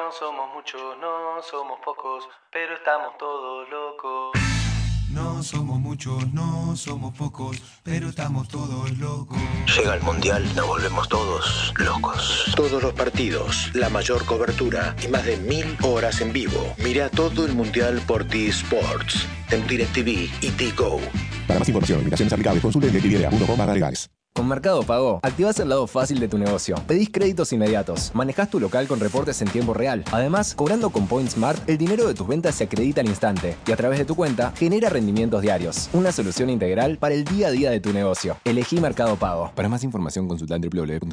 No somos muchos, no somos pocos, pero estamos todos locos. No somos muchos, no somos pocos, pero estamos todos locos. Llega el Mundial, nos volvemos todos locos. Todos los partidos, la mayor cobertura y más de 1000 horas en vivo. Mira todo el Mundial por T-Sports, en DirecTV y T-Go. Para más información, limitaciones aplicables, consulte en DirecTV.com/legales. Con Mercado Pago, activás el lado fácil de tu negocio. Pedís créditos inmediatos, manejás tu local con reportes en tiempo real. Además, cobrando con Point Smart, el dinero de tus ventas se acredita al instante y a través de tu cuenta genera rendimientos diarios. Una solución integral para el día a día de tu negocio. Elegí Mercado Pago. Para más información, consulta en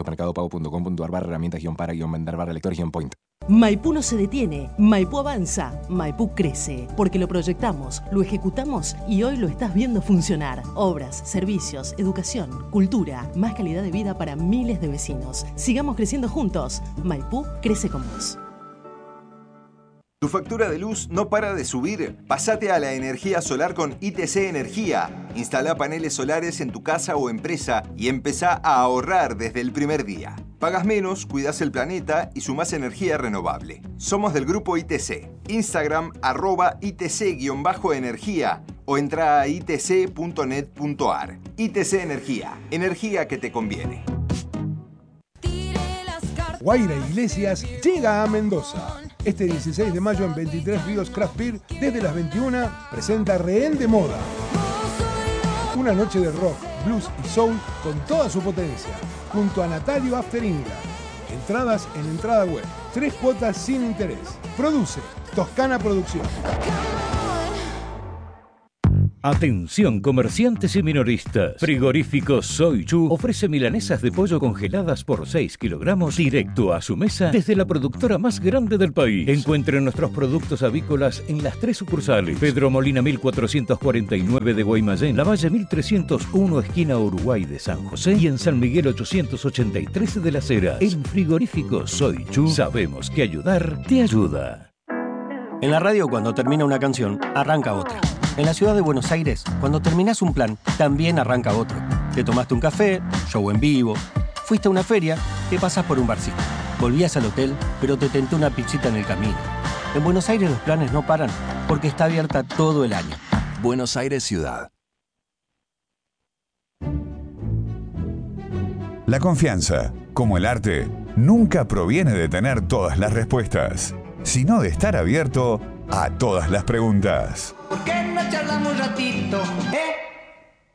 www.mercadopago.com.ar/herramientas-para-lector-point. Maipú no se detiene, Maipú avanza, Maipú crece, porque lo proyectamos, lo ejecutamos y hoy lo estás viendo funcionar. Obras, servicios, educación, cultura, más calidad de vida para miles de vecinos. Sigamos creciendo juntos. Maipú crece con vos. ¿Tu factura de luz no para de subir? Pásate a la energía solar con ITC Energía. Instala paneles solares en tu casa o empresa y empezá a ahorrar desde el primer día. Pagas menos, cuidas el planeta y sumás energía renovable. Somos del grupo ITC. Instagram @ITC_energía o entra a itc.net.ar. ITC Energía. Energía que te conviene. Guaira Iglesias llega a Mendoza. Este 16 de mayo en 23 Ríos Craft Beer, desde las 21, presenta Rehén de Moda. Una noche de rock, blues y soul con toda su potencia, junto a Natalio After England. Entradas en entrada web. 3 cuotas sin interés. Produce Toscana Producción. Atención comerciantes y minoristas. Frigorífico Soy Chu ofrece milanesas de pollo congeladas por 6 kilogramos directo a su mesa desde la productora más grande del país. Encuentren nuestros productos avícolas en las 3 sucursales. Pedro Molina 1449 de Guaymallén, La Valle 1301 esquina Uruguay de San José y en San Miguel 883 de Las Heras. En Frigorífico Soy Chu sabemos que ayudar te ayuda. En la radio, cuando termina una canción, arranca otra. En la ciudad de Buenos Aires, cuando terminás un plan, también arranca otro. Te tomaste un café, show en vivo, fuiste a una feria, te pasás por un barcito. Volvías al hotel, pero te tentó una pizzita en el camino. En Buenos Aires los planes no paran, porque está abierta todo el año. Buenos Aires Ciudad. La confianza, como el arte, nunca proviene de tener todas las respuestas, sino de estar abierto a todas las preguntas. ¿Por qué no charlamos un ratito,